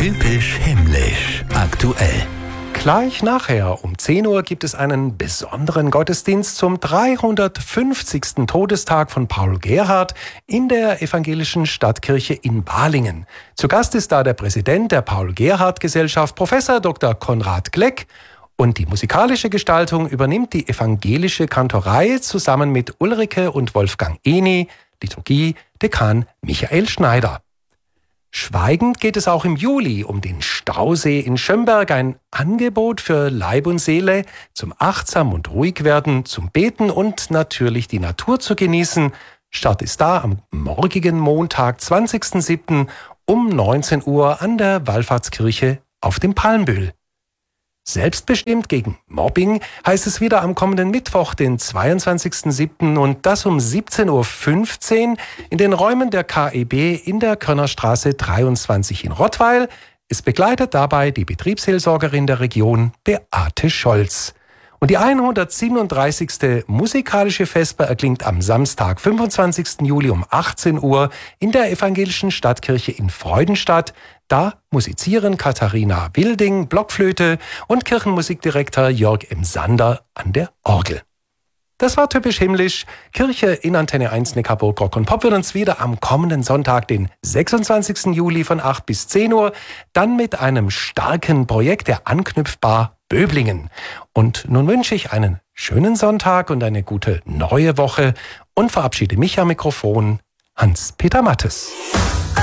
Typisch himmlisch. Aktuell. Gleich nachher um 10 Uhr gibt es einen besonderen Gottesdienst zum 350. Todestag von Paul Gerhardt in der evangelischen Stadtkirche in Balingen. Zu Gast ist da der Präsident der Paul-Gerhardt-Gesellschaft, Professor Dr. Konrad Gleck. Und die musikalische Gestaltung übernimmt die evangelische Kantorei zusammen mit Ulrike und Wolfgang Eni, Liturgie Dekan Michael Schneider. Schweigend geht es auch im Juli um den Stausee in Schömberg, ein Angebot für Leib und Seele zum achtsam und ruhig werden, zum Beten und natürlich die Natur zu genießen. Start ist da am morgigen Montag, 20.07. um 19 Uhr an der Wallfahrtskirche auf dem Palmbühl. Selbstbestimmt gegen Mobbing heißt es wieder am kommenden Mittwoch, den 22.07. und das um 17.15 Uhr in den Räumen der KEB in der Körnerstraße 23 in Rottweil. Es begleitet dabei die Betriebsseelsorgerin der Region, Beate Scholz. Und die 137. musikalische Vesper erklingt am Samstag, 25. Juli um 18 Uhr in der evangelischen Stadtkirche in Freudenstadt. Da musizieren Katharina Wilding, Blockflöte und Kirchenmusikdirektor Jörg M. Sander an der Orgel. Das war typisch himmlisch. Kirche in Antenne 1 Neckarburg Rock und Pop wird uns wieder am kommenden Sonntag, den 26. Juli von 8 bis 10 Uhr, dann mit einem starken Projekt der Anknüpfbar Böblingen. Und nun wünsche ich einen schönen Sonntag und eine gute neue Woche und verabschiede mich am Mikrofon, Hans-Peter Mattes.